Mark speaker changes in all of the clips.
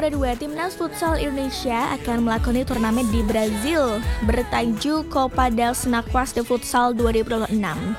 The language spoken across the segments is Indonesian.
Speaker 1: Bra 2, Timnas Futsal Indonesia akan melakoni turnamen di Brazil bertajuk Copa del Sinakwas de Futsal 2026.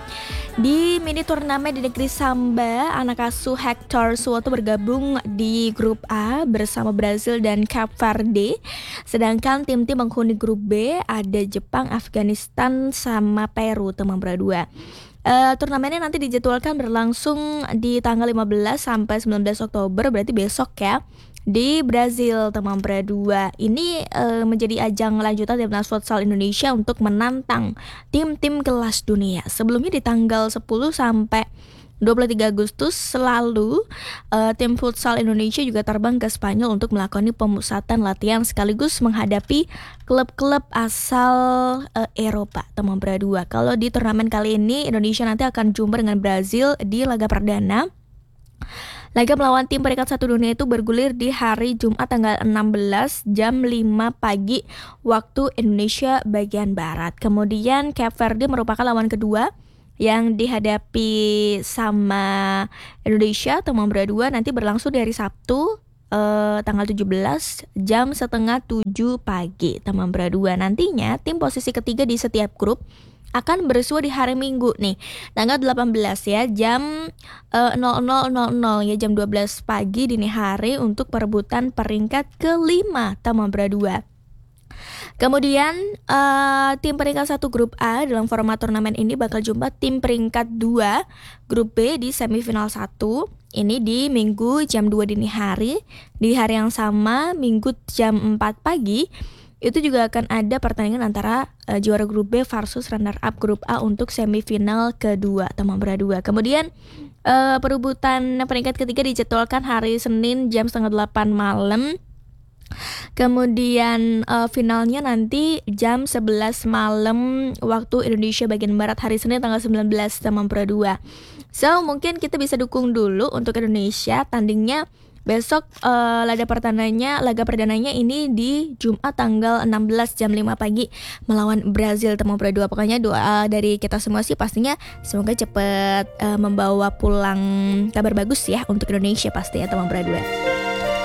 Speaker 1: Di mini turnamen di negeri Samba, anak asuh Hector Suwoto bergabung di grup A bersama Brazil dan Cape Verde. Sedangkan tim-tim penghuni grup B ada Jepang, Afghanistan, sama Peru, teman Bra 2. Turnamennya nanti dijadwalkan berlangsung di tanggal 15 sampai 19 Oktober, berarti besok ya, di Brazil, teman Bra 2. Ini menjadi ajang lanjutan Timnas Futsal Indonesia untuk menantang tim-tim kelas dunia. Sebelumnya di tanggal 10 sampai 23 Agustus selalu tim futsal Indonesia juga terbang ke Spanyol untuk melakoni pemusatan latihan sekaligus menghadapi klub-klub asal Eropa, teman Bra 2. Kalau di turnamen kali ini Indonesia nanti akan jumpa dengan Brazil di laga perdana. Laga melawan tim peringkat 1 dunia itu bergulir di hari Jumat tanggal 16 jam 5 pagi waktu Indonesia bagian Barat. Kemudian Cape Verde merupakan lawan kedua yang dihadapi sama Indonesia, teman Bra 2, nanti berlangsung di hari Sabtu tanggal 17 jam setengah 7 pagi, teman Bra 2. Nantinya tim posisi ketiga di setiap grup akan bersua di hari Minggu nih, tanggal 18 ya, jam 00.00 ya, jam 12 pagi dini hari untuk perebutan peringkat kelima, teman Bra 2. Kemudian tim peringkat 1 grup A dalam format turnamen ini bakal jumpa tim peringkat 2 grup B di semifinal 1. Ini di Minggu jam 2 dini hari. Di hari yang sama, Minggu jam 4 pagi, itu juga akan ada pertandingan antara juara grup B versus runner up grup A untuk semifinal kedua, teman Bra 2. Kemudian perebutan peringkat ketiga dijadwalkan hari Senin jam setengah 8 malam. Kemudian finalnya nanti jam 11 malam waktu Indonesia bagian Barat hari Senin tanggal 19, teman Bra 2. So mungkin kita bisa dukung dulu untuk Indonesia. Tandingnya besok, laga perdananya ini di Jumat tanggal 16 jam 5 pagi melawan Brazil, teman Bra 2. Pokoknya doa dari kita semua sih pastinya semoga cepat membawa pulang kabar bagus ya untuk Indonesia pasti ya, teman Bra 2.